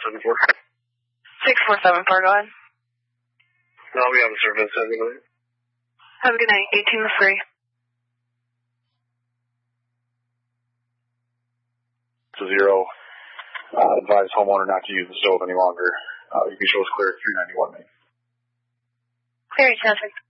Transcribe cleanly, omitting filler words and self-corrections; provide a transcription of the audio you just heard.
647-4. 6474, go ahead. No, we have a service. Have a good night. Have a good night. 18-3. To 0. Advise homeowner not to use the stove any longer. EV shows clear at 391 Main. Clear, traffic.